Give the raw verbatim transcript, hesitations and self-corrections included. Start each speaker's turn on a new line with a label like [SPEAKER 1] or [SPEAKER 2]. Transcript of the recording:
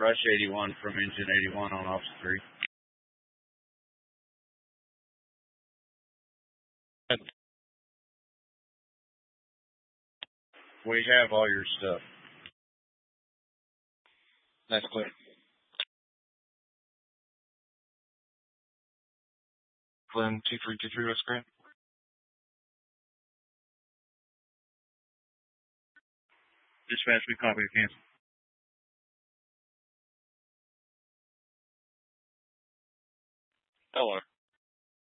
[SPEAKER 1] Rush eighty-one from engine eighty-one on Officer three. We have all your stuff.
[SPEAKER 2] That's clear. Glenn two three two three, West Grant.
[SPEAKER 1] Dispatch, we copy the cancel.
[SPEAKER 2] Hello.